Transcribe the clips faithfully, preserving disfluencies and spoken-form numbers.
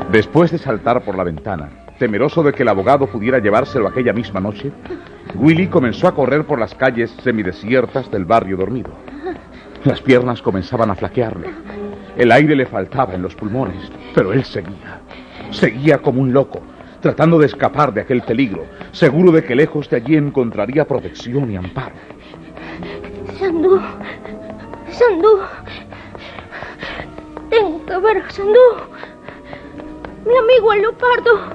Después de saltar por la ventana, temeroso de que el abogado pudiera llevárselo aquella misma noche, Willy comenzó a correr por las calles semidesiertas del barrio dormido. Las piernas comenzaban a flaquearle. El aire le faltaba en los pulmones, pero él seguía. Seguía como un loco, tratando de escapar de aquel peligro, seguro de que lejos de allí encontraría protección y amparo. Sandú, Sandú, tengo que ver a Sandú, mi amigo el leopardo.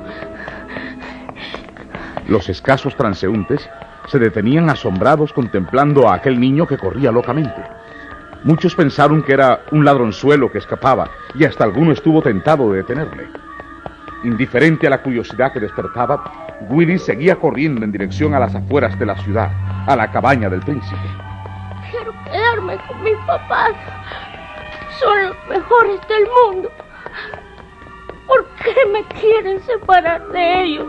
Los escasos transeúntes se detenían asombrados contemplando a aquel niño que corría locamente. Muchos pensaron que era un ladronzuelo que escapaba y hasta alguno estuvo tentado de detenerle. Indiferente a la curiosidad que despertaba, Willy seguía corriendo en dirección a las afueras de la ciudad, a la cabaña del príncipe. Quiero quedarme con mis papás. Son los mejores del mundo. ¿Por qué me quieren separar de ellos?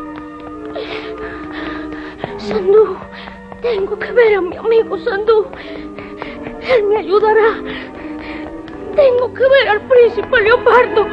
Sandú, tengo que ver a mi amigo Sandú. Él me ayudará. Tengo que ver al príncipe leopardo.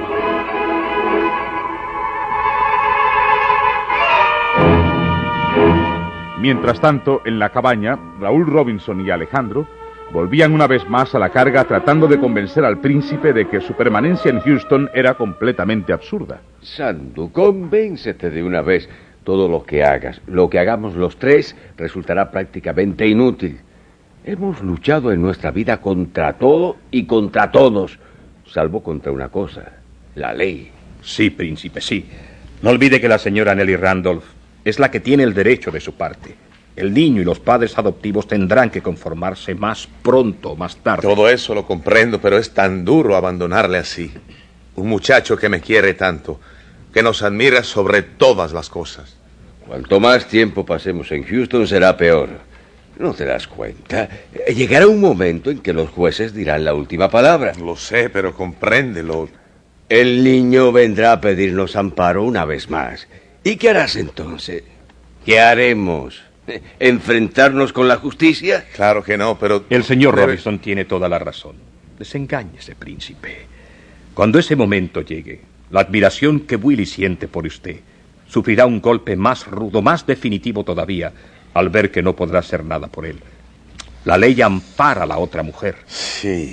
Mientras tanto, en la cabaña, Raúl Robinson y Alejandro volvían una vez más a la carga tratando de convencer al príncipe de que su permanencia en Houston era completamente absurda. Sandú, convéncete de una vez. Todo lo que hagas, lo que hagamos los tres, resultará prácticamente inútil. Hemos luchado en nuestra vida contra todo y contra todos, salvo contra una cosa, la ley. Sí, príncipe, sí. No olvide que la señora Nelly Randolph es la que tiene el derecho de su parte. El niño y los padres adoptivos tendrán que conformarse más pronto o más tarde. Todo eso lo comprendo, pero es tan duro abandonarle así. Un muchacho que me quiere tanto, que nos admira sobre todas las cosas. Cuanto más tiempo pasemos en Houston, será peor. ¿No te das cuenta? Llegará un momento en que los jueces dirán la última palabra. Lo sé, pero compréndelo. El niño vendrá a pedirnos amparo una vez más. ¿Y qué harás entonces? ¿Qué haremos? ¿Enfrentarnos con la justicia? Claro que no, pero... El señor debe... Robinson tiene toda la razón. Desengáñese, príncipe. Cuando ese momento llegue, la admiración que Willy siente por usted sufrirá un golpe más rudo, más definitivo todavía, al ver que no podrá hacer nada por él. La ley ampara a la otra mujer. Sí.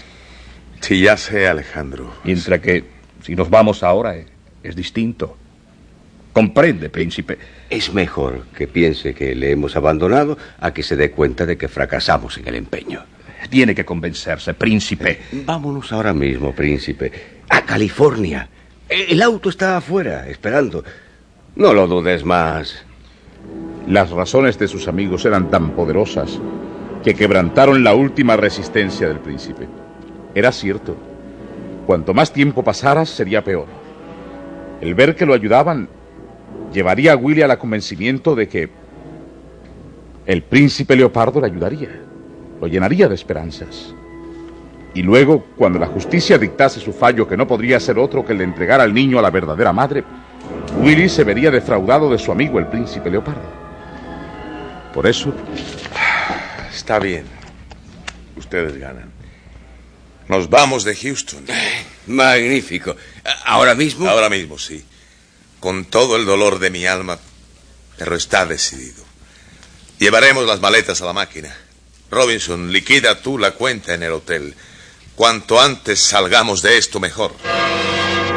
Sí, ya sé, Alejandro. Mientras que, si nos vamos ahora, es, es distinto. Comprende, príncipe. Es mejor que piense que le hemos abandonado a que se dé cuenta de que fracasamos en el empeño. Tiene que convencerse, príncipe. Vámonos ahora mismo, príncipe. A California. El auto está afuera, esperando. No lo dudes más. Las razones de sus amigos eran tan poderosas que quebrantaron la última resistencia del príncipe. Era cierto. Cuanto más tiempo pasara, sería peor. El ver que lo ayudaban llevaría a Willy al convencimiento de que el príncipe leopardo le ayudaría, lo llenaría de esperanzas. Y luego, cuando la justicia dictase su fallo, que no podría ser otro que el de entregar al niño a la verdadera madre, Willy se vería defraudado de su amigo el príncipe leopardo. Por eso... Está bien. Ustedes ganan. Nos vamos de Houston. Magnífico. ¿Ahora mismo? Ahora mismo, sí. Con todo el dolor de mi alma, pero está decidido. Llevaremos las maletas a la máquina. Robinson, liquida tú la cuenta en el hotel. Cuanto antes salgamos de esto, mejor.